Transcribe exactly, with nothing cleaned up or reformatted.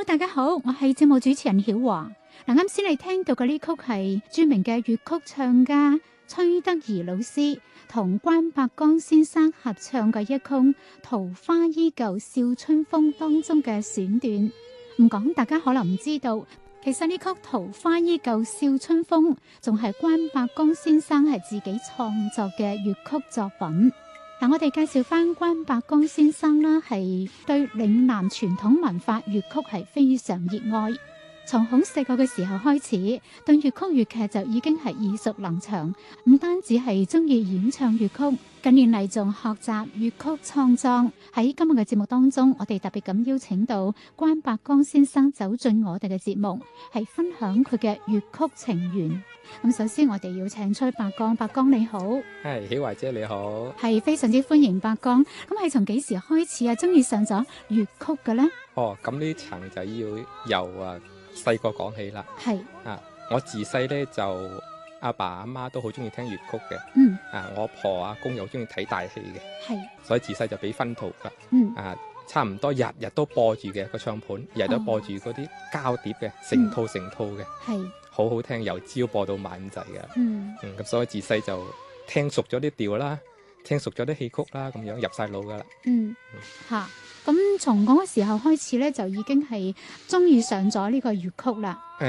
大家好，我係節目主持人曉華。嗱，啱先你聽到嘅呢曲係著名嘅粵曲唱家崔德儀老師同關伯剛先生合唱嘅一曲《桃花依舊笑春風》當中嘅選段。唔講大家可能唔知道，其實呢曲《桃花依舊笑春風》仲係關伯剛先生係自己創作嘅粵曲作品。嗱，我哋介紹翻關伯剛先生啦，係對嶺南傳統文化粵曲係非常熱愛。從好細個嘅時候開始，對粵曲粵劇就已經係耳熟能詳，唔單止係中意演唱粵曲，近年嚟仲學習粵曲創作。喺今日嘅節目當中，我哋特別咁邀請到關伯剛先生走進我哋嘅節目，係分享佢嘅粵曲情緣。咁首先我哋要請出伯剛，伯剛你好。 係，曉華姐你好。 係非常之歡迎伯剛。咁係從幾時開始啊，中意上咗粵曲嘅呢？ 哦，咁呢層就要由啊細個講起啦。係啊，我自細咧就阿爸阿媽都好中意聽粵曲嘅。嗯。啊，我阿婆阿公又中意睇大戲嘅。係。所以自細就俾薰陶噶。嗯。啊，差唔多日日都播住嘅個唱盤，日日都播住嗰啲膠碟嘅，成套成套嘅。係、嗯。好好聽，由朝播到晚咁滯嘅。嗯。嗯，咁所以自細就聽熟咗啲調啦，聽熟咗啲戲曲啦，咁樣入晒腦噶啦。嗯。 吓、嗯，咁從嗰個時候開始咧，就已經係中意上咗呢個粵曲啦。